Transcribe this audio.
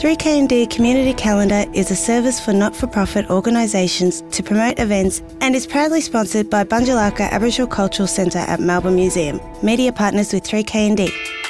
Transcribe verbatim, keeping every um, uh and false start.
three K N D Community Calendar is a service for not-for-profit organisations to promote events and is proudly sponsored by Bunjalaka Aboriginal Cultural Centre at Melbourne Museum, media partners with three K N D.